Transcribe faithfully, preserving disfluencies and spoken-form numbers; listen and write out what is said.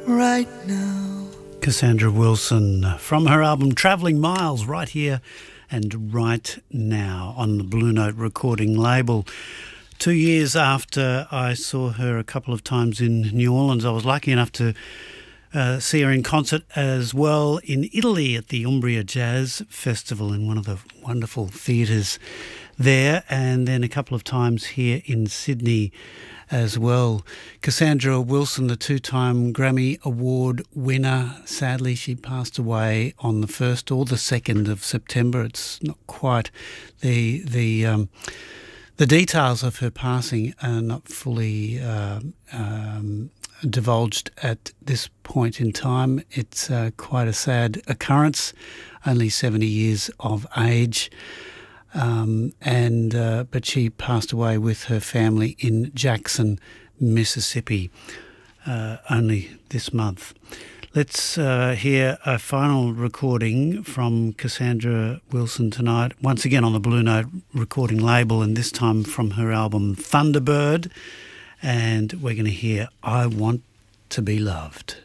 right now. Cassandra Wilson from her album Travelling Miles, right here and right now on the Blue Note recording label. Two years after I saw her a couple of times in New Orleans, I was lucky enough to uh, see her in concert as well in Italy at the Umbria Jazz Festival in one of the wonderful theatres there, and then a couple of times here in Sydney as well. Cassandra Wilson, the two-time Grammy Award winner, sadly she passed away on the first or the second of September. It's not quite the the um, the details of her passing are not fully uh, um, divulged at this point in time. It's uh, quite a sad occurrence, only seventy years of age. Um, and uh, but she passed away with her family in Jackson, Mississippi, uh, only this month. Let's uh, hear a final recording from Cassandra Wilson tonight, once again on the Blue Note recording label, and this time from her album Thunderbird. And we're going to hear I Want to Be Loved.